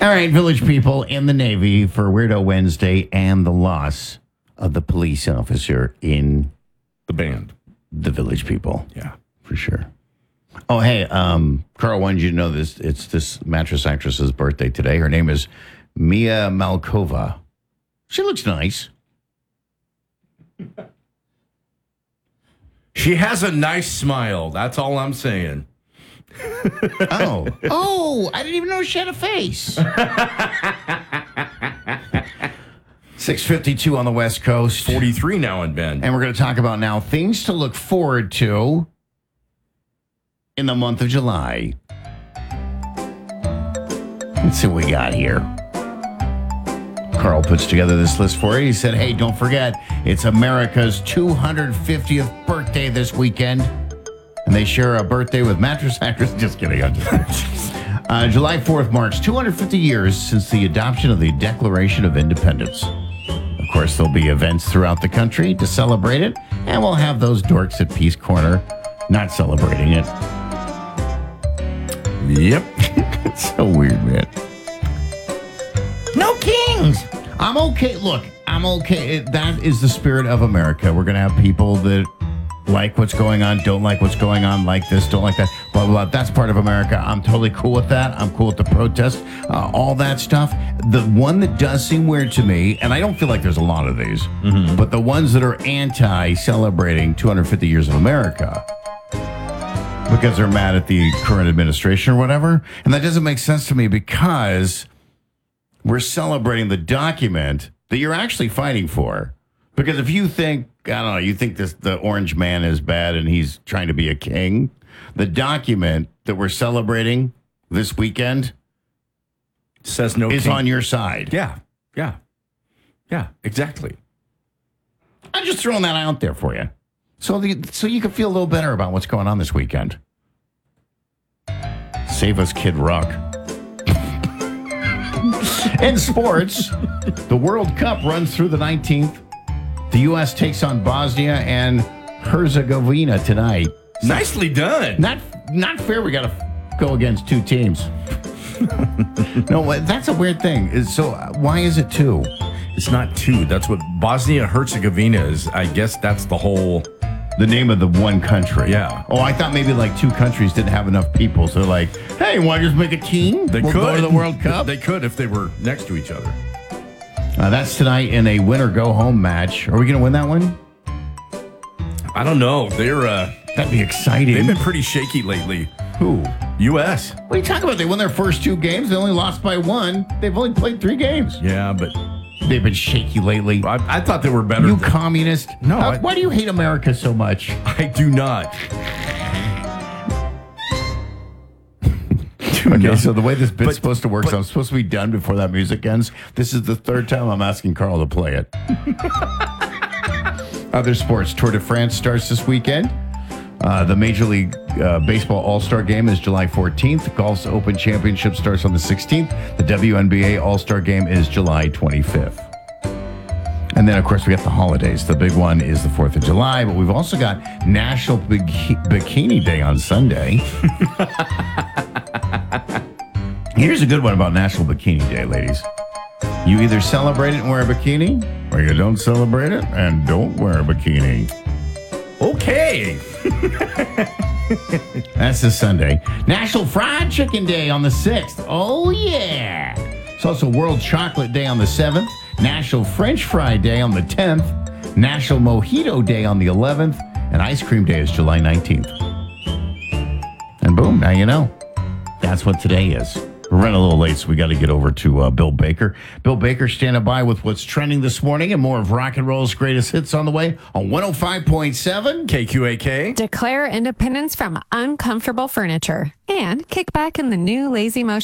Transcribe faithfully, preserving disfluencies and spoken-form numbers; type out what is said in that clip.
All right, Village People in the Navy for Weirdo Wednesday and the loss of the police officer in The band. the Village People. Yeah. For sure. Oh, hey, um, Carl wanted you to know this. It's this mattress actress's birthday today. Her name is Mia Malkova. She looks nice. She has a nice smile. That's all I'm saying. Oh. Oh, I didn't even know she had a face. six fifty-two on the West Coast. forty-three now in Bend. And we're going to talk about now things to look forward to in the month of July. Let's see what we got here. Carl puts together this list for you. He said, hey, don't forget, it's America's two hundred fiftieth birthday this weekend. And they share a birthday with Mattress Actress. Just kidding. I'm just uh, July fourth marks two hundred fifty years since the adoption of the Declaration of Independence. Of course, there'll be events throughout the country to celebrate it, and we'll have those dorks at Peace Corner not celebrating it. Yep. It's so weird, man. No kings. I'm okay. Look, I'm okay. That is the spirit of America. We're going to have people that like what's going on, don't like what's going on, like this, don't like that, blah, blah, blah. That's part of America. I'm totally cool with that. I'm cool with the protest, uh, all that stuff. The one that does seem weird to me, and I don't feel like there's a lot of these, mm-hmm. but the ones that are anti-celebrating two hundred fifty years of America because they're mad at the current administration or whatever. And that doesn't make sense to me because we're celebrating the document that you're actually fighting for. Because if you think, I don't know, you think this the orange man is bad and he's trying to be a king, the document that we're celebrating this weekend says no is king. on your side. Yeah, yeah, yeah, exactly. I'm just throwing that out there for you. So, the, so you can feel a little better about what's going on this weekend. Save us, Kid Rock. In sports, the World Cup runs through the nineteenth. The U S takes on Bosnia and Herzegovina tonight. Nicely done. Not not fair. We got to go against two teams. No, that's a weird thing. So why is it two? It's not two. That's what Bosnia Herzegovina is. I guess that's the whole... The name of the one country. Yeah. Oh, I thought maybe like two countries didn't have enough people. So they're like, hey, want to just make a team? They we'll could. go to the World Cup. They could if they were next to each other. Uh, that's tonight in a win-or-go-home match. Are we going to win that one? I don't know. They're uh, That'd be exciting. They've been pretty shaky lately. Who? U S What are you talking about? They won their first two games. They only lost by one. They've only played three games. Yeah, but they've been shaky lately. I, I thought they were better. You than, communist. No. How, I, why do you hate America so much? I do not. Okay, so the way this bit's But- supposed to work, but- so I'm supposed to be done before that music ends. This is the third time I'm asking Carl to play it. Other sports. Tour de France starts this weekend. Uh, the Major League uh, Baseball All-Star Game is July fourteenth. Golf's Open Championship starts on the sixteenth. The W N B A All-Star Game is July twenty-fifth. And then, of course, we got the holidays. The big one is the fourth of July, but we've also got National Bik- Bikini Day on Sunday. Here's a good one about National Bikini Day, ladies. You either celebrate it and wear a bikini, or you don't celebrate it and don't wear a bikini. Okay. That's this Sunday. National Fried Chicken Day on the sixth. Oh, yeah. It's also World Chocolate Day on the seventh. National French Fry Day on the tenth. National Mojito Day on the eleventh. And Ice Cream Day is July nineteenth. And boom, now you know. That's what today is. We're running a little late, so we got to get over to uh, Bill Baker. Bill Baker standing by with what's trending this morning and more of rock and roll's greatest hits on the way on one oh five point seven K Q A K. Declare independence from uncomfortable furniture and kick back in the new Lazy Motion